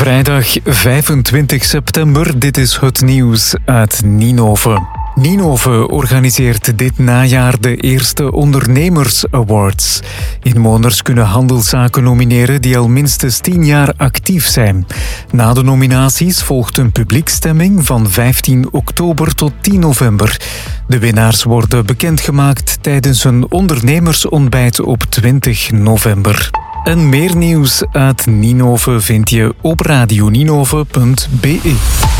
Vrijdag 25 september, dit is het nieuws uit Ninove. Ninove organiseert dit najaar de eerste Ondernemers Awards. Inwoners kunnen handelszaken nomineren die al minstens 10 jaar actief zijn. Na de nominaties volgt een publiekstemming van 15 oktober tot 10 november. De winnaars worden bekendgemaakt tijdens een ondernemersontbijt op 20 november. En meer nieuws uit Ninove vind je op radioninove.be.